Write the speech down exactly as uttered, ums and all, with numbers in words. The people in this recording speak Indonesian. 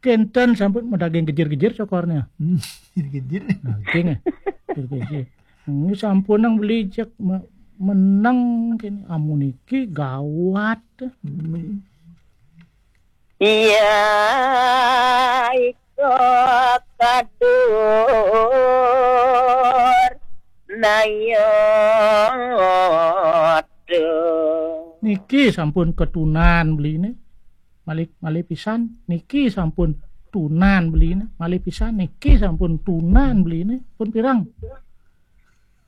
Kenten sampun medaging gejir-gejir cokornya. Hmm, gejir. Daging ya. Gejir. Ini sampun nang beli cek me- menang kini amuniki gawat. Iya iko kadur nayot. Niki sampun ketunan beli ini. Malik malih pisan niki sampun tunan beli ini. Malih pisan niki sampun tunan beli ini. Pun pirang?